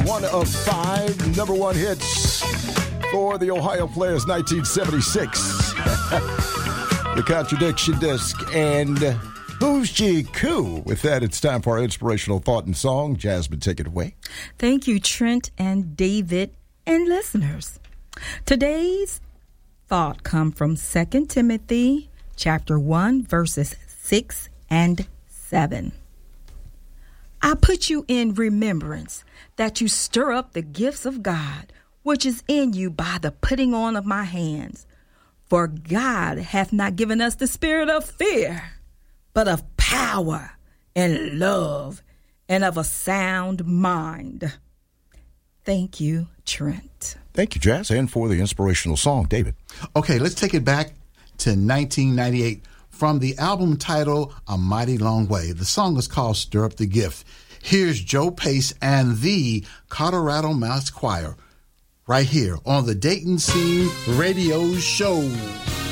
one of 5 number one hits for the Ohio Players 1976. The Contradiction Disc and Who's G Coo. With that, it's time for our inspirational thought and song. Jasmine, take it away. Thank you, Trent and David and listeners. Today's thought comes from 2 Timothy chapter 1, verses 6 and 7. I put you in remembrance that you stir up the gifts of God, which is in you by the putting on of my hands. For God hath not given us the spirit of fear, but of power and love and of a sound mind. Thank you, Trent. Thank you, Jazz. And for the inspirational song, David. Okay, let's take it back to 1998 from the album titled A Mighty Long Way. The song is called Stir Up the Gift. Here's Joe Pace and the Colorado Mouse Choir right here on the Dayton Scene Radio Show.